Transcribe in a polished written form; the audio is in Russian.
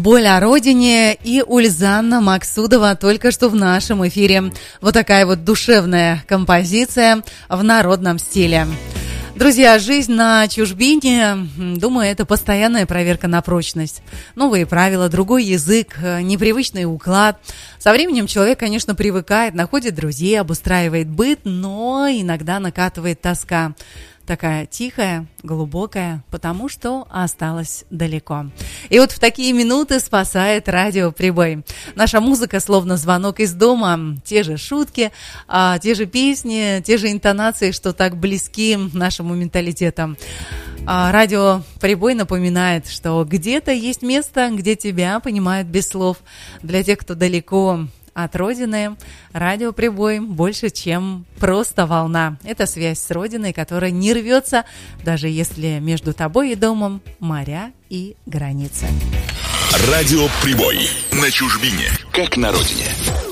«Боль о родине» и Ульзанна Максудова только что в нашем эфире. Вот такая вот душевная композиция в народном стиле. Друзья, жизнь на чужбине, думаю, это постоянная проверка на прочность. Новые правила, другой язык, непривычный уклад. Со временем человек, конечно, привыкает, находит друзей, обустраивает быт, но иногда накатывает тоска. Такая тихая, глубокая, потому что осталась далеко. И вот в такие минуты спасает радиоприбой. Наша музыка словно звонок из дома. Те же шутки, те же песни, те же интонации, что так близки нашему менталитету. Радиоприбой напоминает, что где-то есть место, где тебя понимают без слов. Для тех, кто далеко от родины, радиоприбой больше, чем просто волна. Это связь с родиной, которая не рвется, даже если между тобой и домом моря и границы. Радиоприбой на чужбине, как на родине.